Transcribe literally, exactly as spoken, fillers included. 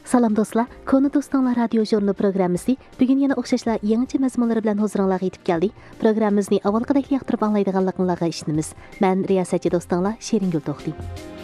Salam dostlar, Konu Dostlar radio jurnali programmasi bugun yana o'xshashlar yangicha mazmunlar bilan huzuringizga yetib keldi. Programmamizni avvalgidek yoqtirib anglaydiganliklaringizga ishonamiz. Men riyosatchi do'stlar Sheringul To'xti.